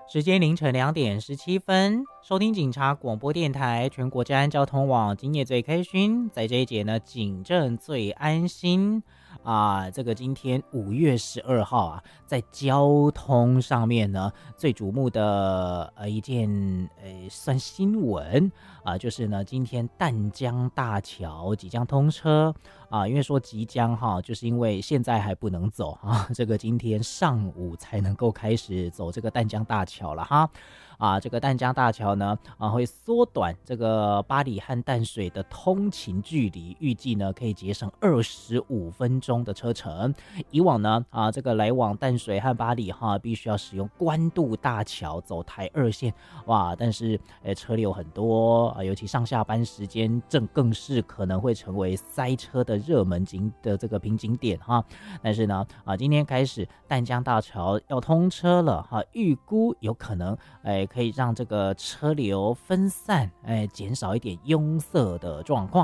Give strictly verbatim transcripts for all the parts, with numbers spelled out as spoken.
时间凌晨两点十七分，收听警察广播电台全国治安交通网，今夜最开心。在这一节呢，警政最安心啊。这个今天五月十二号啊，在交通上面呢，最瞩目的呃一件呃算新闻啊，就是呢，今天淡江大桥即将通车啊。因为说即将哈，就是因为现在还不能走啊，这个今天上午才能够开始走这个淡江大桥了哈。啊，这个淡江大桥呢，啊，会缩短这个八里和淡水的通勤距离，预计呢可以节省二十五分钟的车程。以往呢，啊，这个来往淡水和八里哈，必须要使用关渡大桥走台二线，哇，但是呃车流很多啊，尤其上下班时间正更是可能会成为塞车的热门景的这个瓶颈点哈。但是呢，啊，今天开始淡江大桥要通车了哈，预估有可能哎。可以让这个车流分散，哎，减少一点拥塞的状况。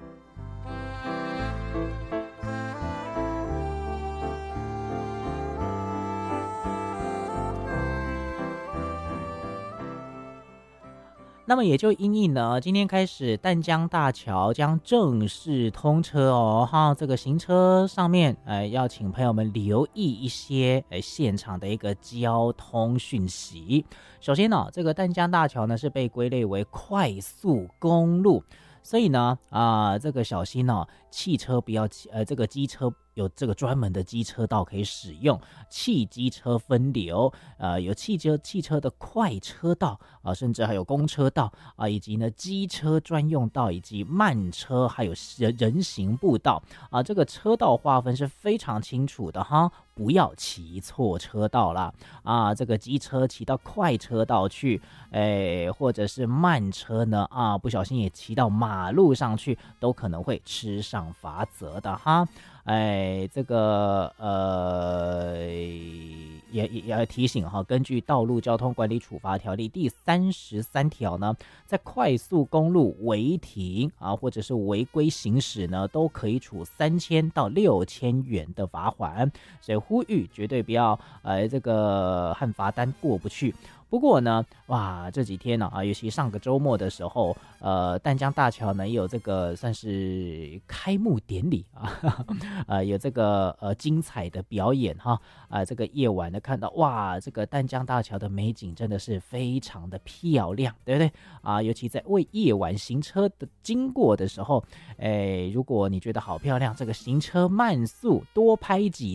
那么也就因应呢，今天开始淡江大桥将正式通车哦，哈，这个行车上面，呃，要请朋友们留意一些，呃，现场的一个交通讯息。首先呢，这个淡江大桥呢是被归类为快速公路，所以呢，啊、呃，这个小心哦，汽车不要，呃，这个机车。有这个专门的机车道可以使用，汽机车分流，呃，有汽车汽车的快车道啊、呃，甚至还有公车道啊、呃，以及呢机车专用道，以及慢车，还有人人行步道啊、呃，这个车道划分是非常清楚的哈，不要骑错车道啦啊！这个机车骑到快车道去，哎，或者是慢车呢啊，不小心也骑到马路上去，都可能会吃上罚则的哈。哎，这个呃，也也要提醒哈，根据《道路交通管理处罚条例》第三十三条呢，在快速公路违停啊，或者是违规行驶呢，都可以处三千到六千元的罚款。所以呼吁绝对不要呃这个和罚单过不去。不过呢，哇，这几天呢啊，尤其上个周末的时候，呃，淡江大桥呢也有这个算是开幕典礼啊，呃，有这个呃精彩的表演哈，啊、呃，这个夜晚呢看到哇，这个淡江大桥的美景真的是非常的漂亮，对不对啊？尤其在为夜晚行车的经过的时候，哎，如果你觉得好漂亮，这个行车慢速多拍几